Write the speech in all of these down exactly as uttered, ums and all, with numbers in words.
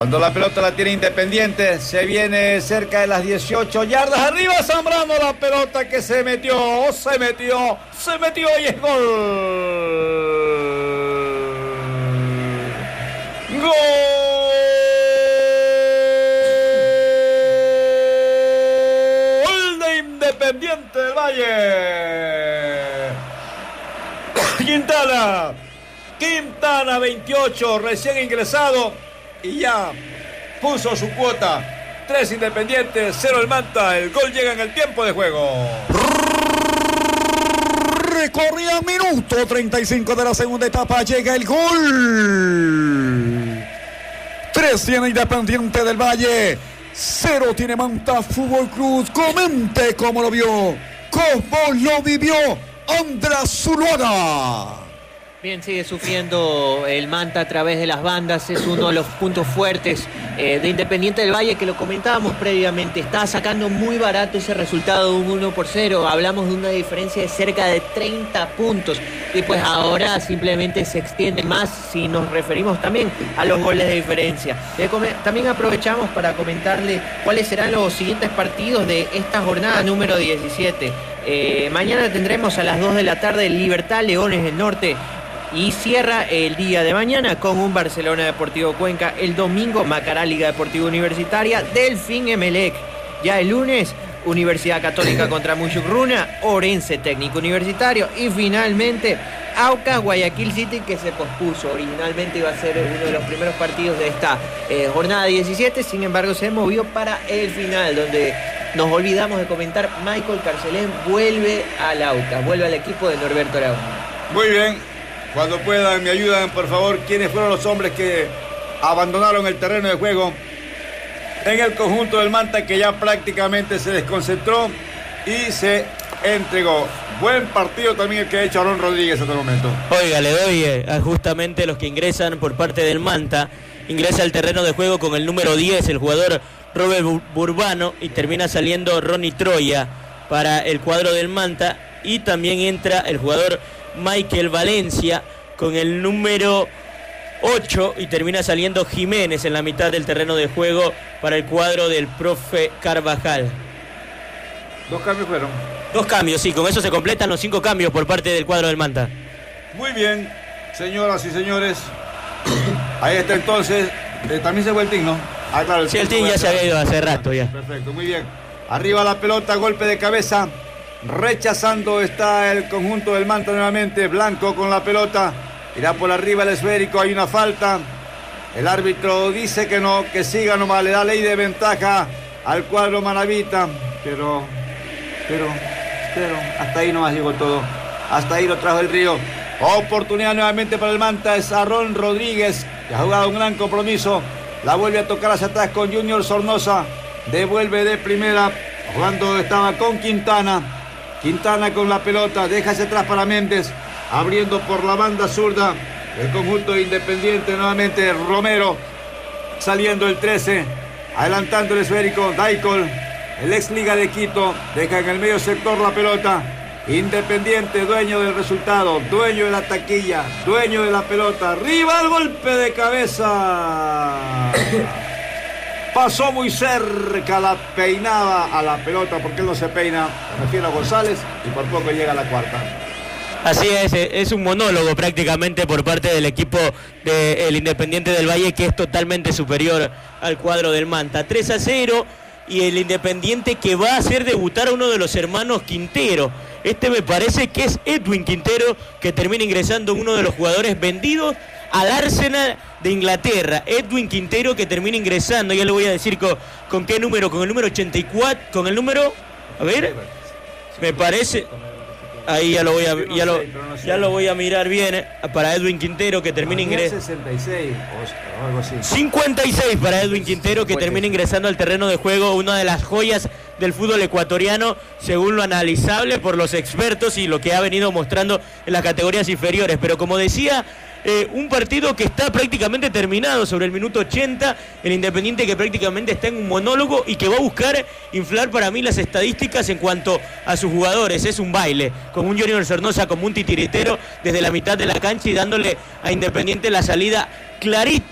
Cuando la pelota la tiene Independiente, se viene cerca de las dieciocho yardas. Arriba Zambrano, la pelota que se metió, se metió, se metió y es gol. ¡Gol de Independiente del Valle! Quintana, Quintana veintiocho, recién ingresado. Y ya puso su cuota. Tres Independientes, cero el Manta. El gol llega en el tiempo de juego. Recorría minuto treinta y cinco de la segunda etapa. Llega el gol. Tres tiene Independiente del Valle. Cero tiene Manta Fútbol Club. Comente cómo lo vio, cómo lo vivió Andrés Zuluaga. Bien, sigue sufriendo el Manta a través de las bandas, es uno de los puntos fuertes eh, de Independiente del Valle, que lo comentábamos previamente, está sacando muy barato ese resultado de un uno por cero, hablamos de una diferencia de cerca de treinta puntos, y pues ahora simplemente se extiende más si nos referimos también a los goles de diferencia. También aprovechamos para comentarle cuáles serán los siguientes partidos de esta jornada número diecisiete. Eh, mañana tendremos a las dos de la tarde Libertad Leones del Norte. Y cierra el día de mañana con un Barcelona Deportivo Cuenca. El domingo Macará Liga Deportiva Universitaria, Delfín Emelec. Ya el lunes Universidad Católica contra Muchugruna, Orense Técnico Universitario. Y finalmente Aucas Guayaquil City, que se pospuso. Originalmente iba a ser uno de los primeros partidos de esta eh, jornada diecisiete. Sin embargo se movió para el final, donde nos olvidamos de comentar, Michael Carcelén vuelve al Aucas, vuelve al equipo de Norberto Aragón. Muy bien. Cuando puedan, me ayudan, por favor, quiénes fueron los hombres que abandonaron el terreno de juego en el conjunto del Manta, que ya prácticamente se desconcentró y se entregó. Buen partido también el que ha hecho Aarón Rodríguez hasta el momento. Oiga, le doy eh, justamente los que ingresan por parte del Manta. Ingresa al terreno de juego con el número diez, el jugador Robert Burbano, y termina saliendo Ronnie Troya para el cuadro del Manta. Y también entra el jugador Michael Valencia con el número ocho y termina saliendo Jiménez en la mitad del terreno de juego para el cuadro del profe Carvajal. Dos cambios fueron. Dos cambios, sí, con eso se completan los cinco cambios por parte del cuadro del Manta. Muy bien, señoras y señores. Ahí está entonces. Eh, también se fue el Team, ¿no? Ah, claro, el sí, el Team ya se había ido hace rato ya. Perfecto, muy bien. Arriba la pelota, golpe de cabeza. Rechazando está el conjunto del Manta nuevamente. Blanco con la pelota. Irá por arriba el esférico. Hay una falta. El árbitro dice que no, que siga nomás. Le da ley de ventaja al cuadro manavita. Pero, pero, pero, hasta ahí nomás llegó todo. Hasta ahí lo trajo el Río. Oportunidad nuevamente para el Manta. Es Aarón Rodríguez, que ha jugado un gran compromiso. La vuelve a tocar hacia atrás con Junior Sornosa. Devuelve de primera. Jugando estaba con Quintana. Quintana con la pelota, deja hacia atrás para Méndez, abriendo por la banda zurda el conjunto Independiente, nuevamente Romero, saliendo el trece, adelantando el esférico, Daicol, el ex Liga de Quito, deja en el medio sector la pelota, Independiente, dueño del resultado, dueño de la taquilla, dueño de la pelota, arriba el golpe de cabeza. Pasó muy cerca, la peinaba a la pelota, porque él no se peina, me refiero a González, y por poco llega a la cuarta. Así es, es un monólogo prácticamente por parte del equipo del Independiente del Valle, que es totalmente superior al cuadro del Manta. tres a cero, y el Independiente que va a hacer debutar a uno de los hermanos Quintero. Este me parece que es Edwin Quintero, que termina ingresando uno de los jugadores vendidos al Arsenal de Inglaterra. Edwin Quintero, que termina ingresando, ya le voy a decir con, con qué número, con el número ochenta y cuatro, con el número, a ver, me parece, ahí ya lo voy a, ya lo, ya lo voy a mirar bien, eh, para Edwin Quintero, que termina ingresando. sesenta y seis o algo así. cincuenta y seis para Edwin Quintero, que termina ingresando al terreno de juego, una de las joyas del fútbol ecuatoriano, según lo analizable por los expertos y lo que ha venido mostrando en las categorías inferiores. Pero como decía, Eh, un partido que está prácticamente terminado sobre el minuto ochenta, el Independiente que prácticamente está en un monólogo y que va a buscar inflar para mí las estadísticas en cuanto a sus jugadores. Es un baile, con un Junior Sornosa como un titiritero desde la mitad de la cancha y dándole a Independiente la salida clarita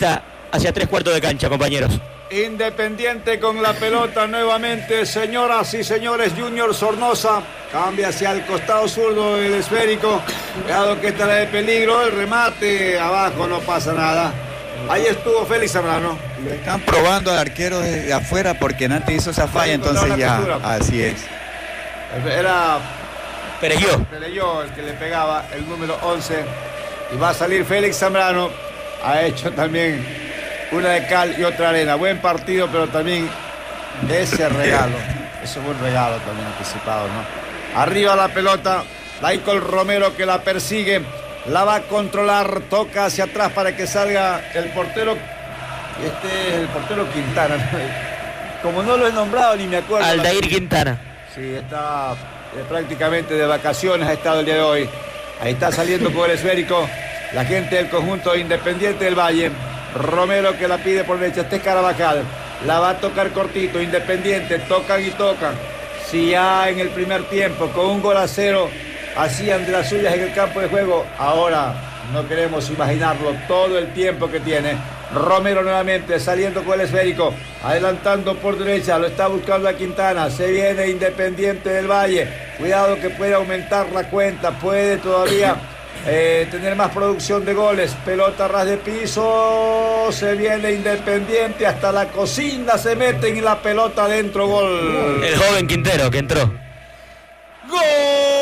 hacia tres cuartos de cancha, compañeros. Independiente con la pelota nuevamente, señoras y señores. Junior Sornosa cambia hacia el costado zurdo del esférico. Cuidado que está de peligro. El remate abajo, no pasa nada. Ahí estuvo Félix Zambrano. Le están probando al arquero desde afuera porque Nante hizo esa falla, entonces ya. Así es. Era Pereyó. Pereyó el que le pegaba, el número once. Y va a salir Félix Zambrano. Ha hecho también una de cal y otra arena. Buen partido, pero también ese regalo. Eso fue un regalo también anticipado, ¿no? Arriba la pelota. Michael Romero que la persigue. La va a controlar. Toca hacia atrás para que salga el portero. Este es el portero Quintana, ¿no? Como no lo he nombrado ni me acuerdo. Aldair Quintana. Sí, está eh, prácticamente de vacaciones, ha estado el día de hoy. Ahí está saliendo por el esférico la gente del conjunto Independiente del Valle. Romero que la pide por derecha, este es Carabajal. La va a tocar cortito, Independiente, tocan y tocan. Si ya en el primer tiempo, con un gol a cero, hacían de las suyas en el campo de juego, ahora no queremos imaginarlo todo el tiempo que tiene. Romero nuevamente saliendo con el esférico, adelantando por derecha, lo está buscando a Quintana, se viene Independiente del Valle, cuidado que puede aumentar la cuenta, puede todavía eh, tener más producción de goles. Pelota ras de piso, se viene Independiente, hasta la cocina se meten y la pelota adentro, gol. El joven Quintero que entró. ¡Gol!